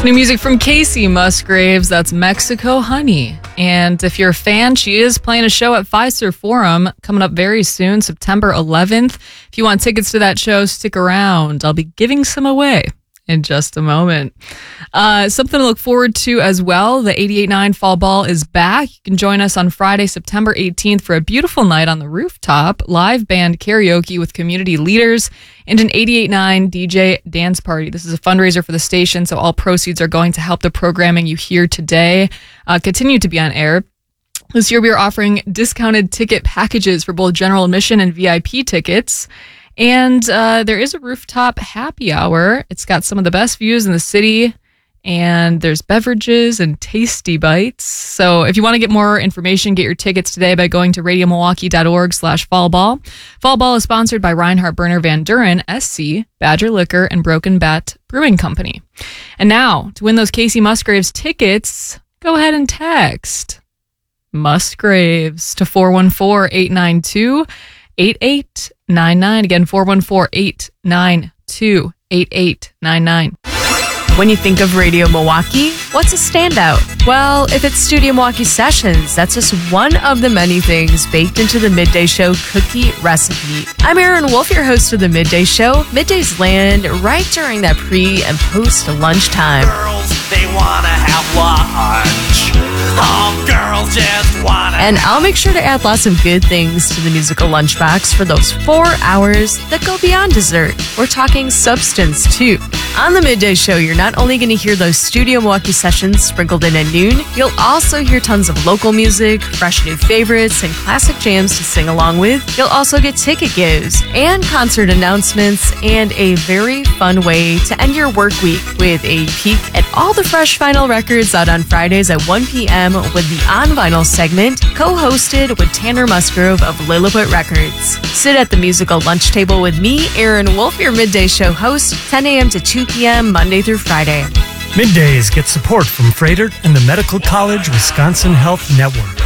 New music from Casey Musgraves, that's Mexico Honey. And if you're a fan, she is playing a show at Fiserv Forum coming up very soon, September 11th. If you want tickets to that show, stick around. I'll be giving some away in just a moment. Something to look forward to as well. The 88.9 Fall Ball is back. You can join us on Friday, September 18th for a beautiful night on the rooftop, live band karaoke with community leaders, and an 88.9 DJ dance party. This is a fundraiser for the station, so all proceeds are going to help the programming you hear today continue to be on air. This year we are offering discounted ticket packages for both general admission and VIP tickets. And there is a rooftop happy hour. It's got some of the best views in the city, and there's beverages and tasty bites. So if you want to get more information, get your tickets today by going to radiomilwaukee.org/fallball. Fall Ball is sponsored by Reinhard Berner Van Duren, SC, Badger Liquor, and Broken Bat Brewing Company. And now, to win those Casey Musgraves tickets, go ahead and text Musgraves to 414-892-8899. Again, 414-892-8899. When you think of Radio Milwaukee, what's a standout? Well, if it's Studio Milwaukee Sessions, that's just one of the many things baked into the Midday Show cookie recipe. I'm Aaron Wolf, your host of the Midday Show. Middays land right during that pre- and post-lunchtime. Girls, they wanna have lunch. All girls just wanna. And I'll make sure to add lots of good things to the musical lunchbox for those 4 hours that go beyond dessert. We're talking substance, too. On the Midday Show, you're not only going to hear those Studio Milwaukee Sessions sprinkled in at noon, you'll also hear tons of local music, fresh new favorites, and classic jams to sing along with. You'll also get ticket gives and concert announcements and a very fun way to end your work week with a peek at all the fresh vinyl records out on Fridays at 1 p.m. with the On Vinyl segment, co-hosted with Tanner Musgrove of Lilliput Records. Sit at the musical lunch table with me, Aaron Wolf, your Midday Show host, 10 a.m. to 2 p.m. Monday through Friday. Middays get support from Freighter and the Medical College Wisconsin Health Network.